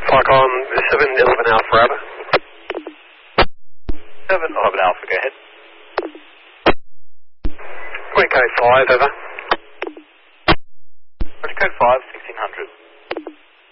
Park on 711 Alpha, over. 711 Alpha, go ahead. Code 5, over. Code 5,